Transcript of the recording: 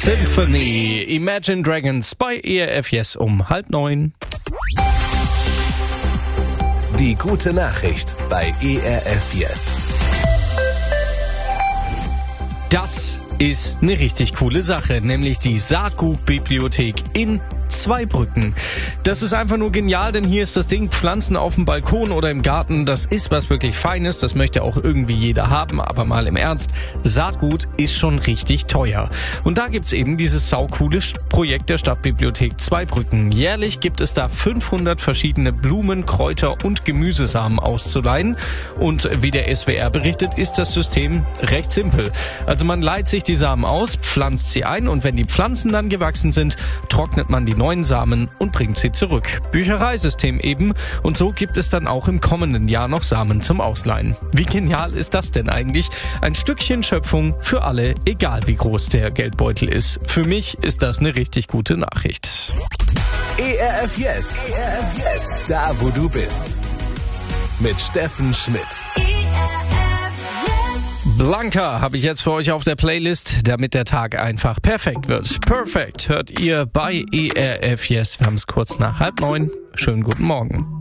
Symphony, Imagine Dragons bei ERF Yes um 8:30. Die gute Nachricht bei ERF Yes. Das ist eine richtig coole Sache, nämlich die Saatgutbibliothek in Zweibrücken. Das ist einfach nur genial, denn hier ist das Ding, Pflanzen auf dem Balkon oder im Garten, das ist was wirklich Feines, das möchte auch irgendwie jeder haben, aber mal im Ernst, Saatgut ist schon richtig teuer. Und da gibt's eben dieses saucoole Projekt der Stadtbibliothek Zweibrücken. Jährlich gibt es da 500 verschiedene Blumen, Kräuter und Gemüsesamen auszuleihen. Und wie der SWR berichtet, ist das System recht simpel. Also man leiht sich die Samen aus, pflanzt sie ein und wenn die Pflanzen dann gewachsen sind, trocknet man die neuen Samen und bringt sie zurück. Büchereisystem eben, und so gibt es dann auch im kommenden Jahr noch Samen zum Ausleihen. Wie genial ist das denn eigentlich? Ein Stückchen Schöpfung für alle, egal wie groß der Geldbeutel ist. Für mich ist das eine richtig gute Nachricht. ERF Yes. ERF Yes. Da, wo du bist. Mit Steffen Schmidt. Blanca habe ich jetzt für euch auf der Playlist, damit der Tag einfach perfekt wird. Perfekt hört ihr bei ERF Yes. Wir haben es kurz nach 8:30. Schönen guten Morgen.